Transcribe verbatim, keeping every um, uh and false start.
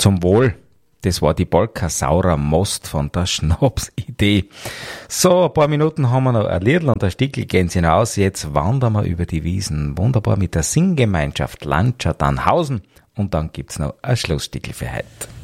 Zum Wohl. Das war die Balkasaurer Most von der Schnapsidee. So, ein paar Minuten haben wir noch ein Liedl und ein Stickel gehen's hinaus. Jetzt wandern wir über die Wiesen. Wunderbar mit der Singgemeinschaft Landscha Dannhausen. Und dann gibt's noch ein Schlussstickel für heute.